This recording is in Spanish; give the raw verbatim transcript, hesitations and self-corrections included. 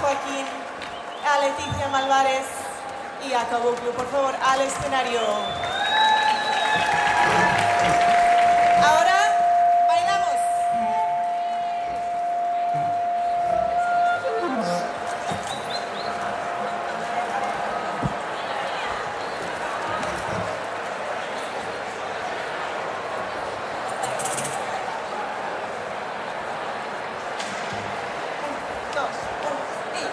Joaquín, a Leticia Malvares y a Caboclo. Por favor, al escenario.